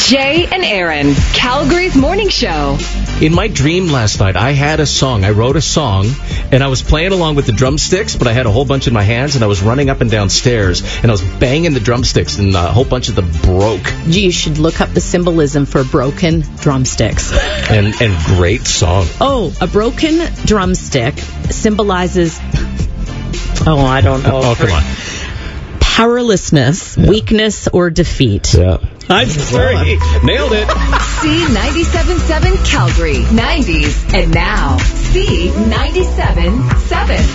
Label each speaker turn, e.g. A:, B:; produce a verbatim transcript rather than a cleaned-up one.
A: Jay and Aaron, Calgary's morning show.
B: In my dream last night, I had a song. I wrote a song, and I was playing along with the drumsticks, but I had a whole bunch in my hands, and I was running up and down stairs, and I was banging the drumsticks, and a whole bunch of them broke.
C: You should look up the symbolism for broken drumsticks.
B: And and great song.
C: Oh, a broken drumstick symbolizes... Oh, I don't know.
B: Oh, come on.
C: Powerlessness, yeah. Weakness, or defeat.
B: Yeah. I'm sorry. Nailed it.
A: C ninety-seven point seven Calgary, nineties, and now C ninety-seven point seven.